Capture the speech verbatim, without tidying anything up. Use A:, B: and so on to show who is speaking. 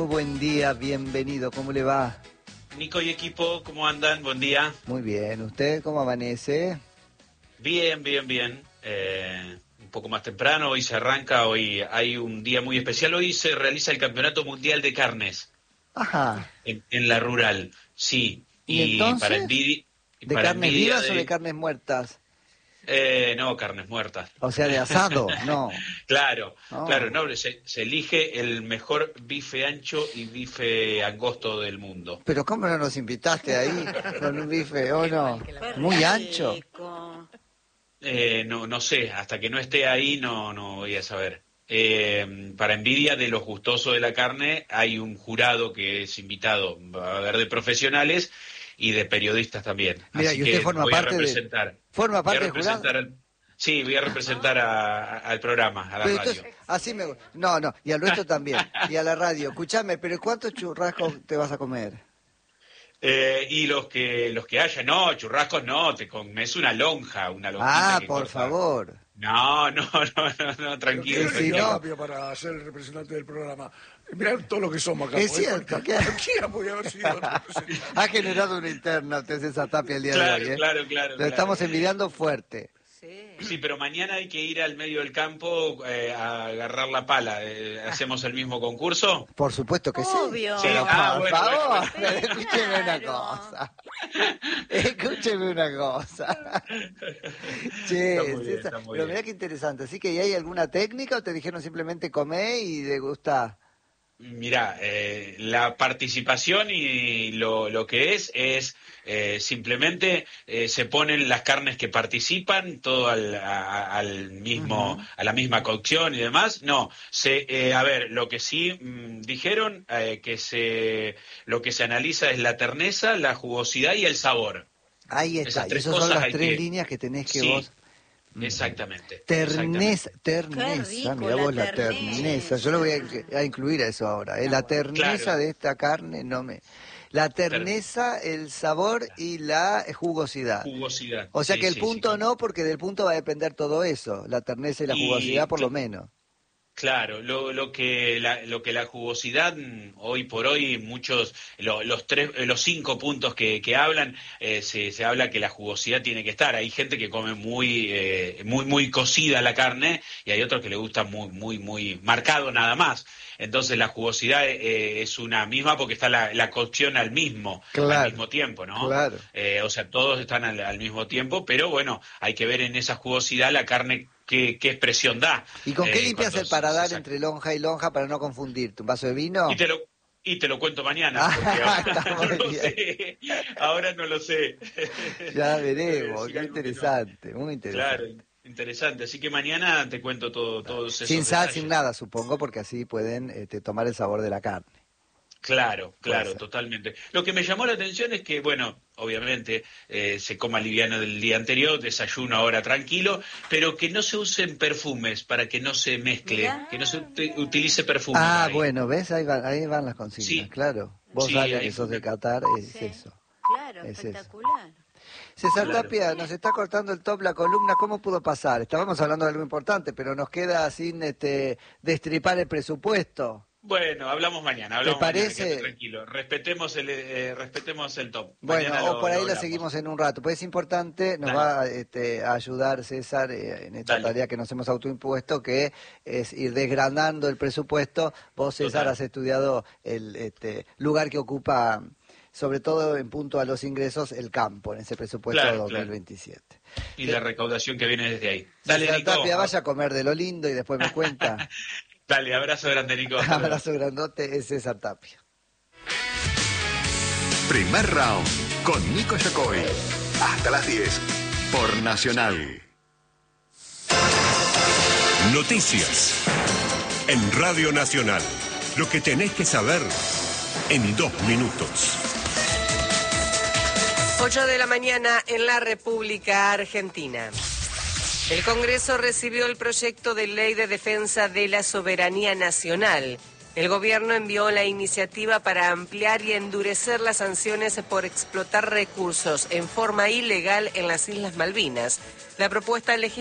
A: buen día, bienvenido, ¿cómo le va?
B: Nico y equipo, ¿cómo andan? Buen día.
A: Muy bien, ¿usted cómo amanece?
B: Bien, bien, bien. Eh, un poco más temprano, hoy se arranca, hoy hay un día muy especial. Hoy se realiza el Campeonato Mundial de Carnes.
A: Ajá.
B: En, en la rural, sí.
A: ¿Y,
B: Y,
A: entonces?
B: para envidia,
A: ¿De
B: para
A: carnes
B: envidia
A: vivas
B: de...
A: o de carnes muertas?
B: Eh, no, carnes muertas.
A: O sea, de asado, no.
B: Claro,
A: Oh.
B: claro, no, se, se elige el mejor bife ancho y bife angosto del mundo.
A: Pero ¿cómo no nos invitaste ahí con un bife, o no? Muy ancho.
B: Eh, no, no sé, hasta que no esté ahí no, no voy a saber. Eh, para envidia de los gustosos de la carne, hay un jurado que es invitado, va a haber de profesionales y de periodistas también.
A: Mira,
B: Así
A: y usted
B: que
A: forma
B: voy
A: parte
B: a representar.
A: de... ¿Forma parte
B: voy a
A: del jurado?
B: representar al, sí, voy a representar a, a, al programa, a la
A: Pero
B: radio.
A: entonces, así me... No, no, y al nuestro también, y a la radio. Escuchame, pero ¿cuántos churrascos te vas a comer?
B: Eh, y los que los que haya, no, churrascos no, te comes una lonja, una lonjita
A: Ah,
B: que
A: por
B: corta.
A: favor.
B: No, no, no, no, no, tranquilo.
A: si
B: tranquilo.
A: no-
C: Para ser el representante del programa. Mirá todo lo que somos acá.
A: Es
C: porque
A: cierto, ¿qué?
C: Cualquiera podía haber sido el representante.
A: Ha generado una interna usted esa tapia el día
B: Claro,
A: de hoy, ¿eh?
B: claro, claro,
A: Lo
B: claro.
A: estamos envidiando fuerte.
B: Sí, pero mañana hay que ir al medio del campo eh, a agarrar la pala. Eh, ¿Hacemos el mismo concurso?
A: Por supuesto que
D: Obvio.
A: sí.
B: Sí,
A: Pero
B: ah,
A: por
B: bueno,
A: favor,
B: bueno,
D: bueno.
A: escúcheme una
D: Claro.
A: cosa. Escúcheme una cosa. Che,
B: Está muy bien,
A: César,
B: está muy
A: pero
B: bien.
A: mirá qué interesante. Así que ¿y hay alguna técnica o te dijeron simplemente comé y degustá?
B: Mirá, eh, la participación y lo, lo que es es eh, simplemente eh, se ponen las carnes que participan, todo al, a- al mismo,
A: Ujú.
B: a la misma cocción y demás. No, se, eh, a ver, lo que sí mm, dijeron eh, que se, lo que se analiza es la terneza, la jugosidad y el sabor.
A: Ahí está.
B: Esas
A: Y
B: tres
A: esas son
B: cosas
A: las
B: hay
A: tres
B: que-
A: líneas que tenés que
B: Sí.
A: vos...
B: Exactamente.
A: Terneza,
B: exactamente.
A: terneza,
D: Qué rico,
A: mirá
D: la
A: vos la
D: terneza.
A: terneza. Yo lo voy a, a incluir a eso ahora. ¿eh? La terneza
B: Claro.
A: de esta carne no me... La terneza, el sabor y la jugosidad.
B: Jugosidad.
A: O sea
B: Sí,
A: que el
B: sí,
A: punto
B: sí.
A: no, porque del punto va a depender todo eso. La terneza y la
B: Y,
A: jugosidad por lo
B: cl-
A: menos.
B: Claro, lo, lo que la, lo que la jugosidad mm, hoy por hoy muchos lo- los tres eh, los cinco puntos que, que hablan eh, se, se habla que la jugosidad tiene que estar. Hay gente que come muy eh, muy muy cocida la carne y hay otros que le gusta muy muy muy marcado nada más. Entonces la jugosidad eh, es una misma porque está la, la cocción al mismo
A: Claro,
B: al mismo tiempo, ¿no?
A: claro.
B: Eh, o sea, todos están al, al mismo tiempo, pero bueno, hay que ver en esa jugosidad la carne qué, qué expresión da.
A: ¿Y con qué
B: eh,
A: limpias
B: cuando
A: el
B: se-
A: paladar
B: se saca.
A: entre lonja y lonja para no confundirte? ¿Un vaso de vino?
B: Y te lo, y te lo cuento mañana,
A: Ah,
B: porque ahora
A: está
B: no
A: muy
B: lo
A: bien.
B: sé. Ahora no lo sé.
A: Ya
B: Eh,
A: veremos,
B: sí,
A: qué
B: algo que no.
A: interesante, muy interesante.
B: Claro, interesante. Así que mañana te cuento todo, todos esos
A: Sin sal,
B: detalles.
A: sin nada, supongo, porque así pueden este, tomar el sabor de la carne.
B: Claro, claro,
A: ser.
B: totalmente. Lo que me llamó la atención es que, bueno, obviamente eh, se coma liviano del día anterior, desayuno ahora tranquilo, pero que no se usen perfumes para que no se mezcle,
D: Mirá.
B: que no se ut- utilice perfume.
A: Ah,
B: por ahí.
A: bueno, ¿ves? Ahí van, ahí van las consignas,
B: Sí.
A: claro. Vos,
B: Sí,
A: Dalia,
B: ahí
A: que sos
B: fue-
A: de Qatar, es
D: Sí.
A: eso.
D: Claro,
A: Es eso.
D: espectacular.
A: César
B: Claro.
A: Tapia, nos está cortando el top la columna, ¿cómo pudo pasar? Estábamos hablando de algo importante, pero nos queda sin este, destripar el presupuesto.
B: Bueno, hablamos mañana, hablamos
A: parece?
B: mañana, quédate tranquilo. Respetemos el, eh, respetemos el top.
A: Bueno,
B: Mañana
A: o
B: lo-
A: por ahí
B: lo
A: la
B: hablamos.
A: seguimos en un rato, pues es importante, nos
B: Dale.
A: va este, a ayudar César eh, en esta
B: Dale.
A: tarea que nos hemos autoimpuesto, que es ir desgranando el presupuesto. Vos, César,
B: Total.
A: has estudiado el este, lugar que ocupa, sobre todo en punto a los ingresos, el campo en ese presupuesto
B: Claro,
A: dos mil
B: claro.
A: veintisiete.
B: Y la recaudación que viene desde ahí. Dale,
A: César
B: Nico.
A: Tapia, vaya a comer de lo lindo y después me cuenta.
B: Dale, abrazo grande, Nico. Hasta luego.
A: Abrazo grandote, es César Tapia.
E: Primer round con Nico Yacoy. Hasta las diez por Nacional.
F: Noticias en Radio Nacional. Lo que tenés que saber en dos minutos.
G: ocho de la mañana en la República Argentina. El Congreso recibió el proyecto de ley de defensa de la soberanía nacional. El gobierno envió la iniciativa para ampliar y endurecer las sanciones por explotar recursos en forma ilegal en las Islas Malvinas. La propuesta legislativa